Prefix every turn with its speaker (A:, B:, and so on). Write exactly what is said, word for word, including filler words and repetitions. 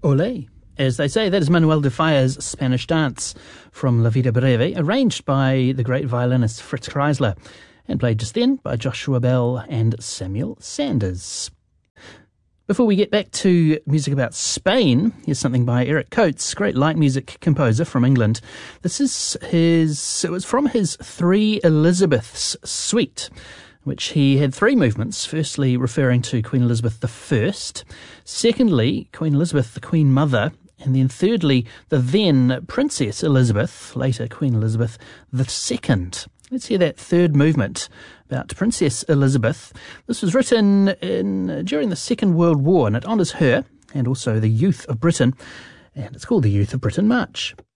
A: Olé. As they say, that is Manuel de Falla's Spanish Dance from La Vida Breve, arranged by the great violinist Fritz Kreisler, and played just then by Joshua Bell and Samuel Sanders. Before we get back to music about Spain, here's something by Eric Coates, great light music composer from England. This is his, it was from his Three Elizabeths suite, which he had three movements, firstly referring to Queen Elizabeth the First, secondly, Queen Elizabeth, the Queen Mother, and then thirdly, the then Princess Elizabeth, later Queen Elizabeth the Second. Let's hear that third movement about Princess Elizabeth. This was written in during the Second World War, and it honours her and also the youth of Britain, and it's called the Youth of Britain March.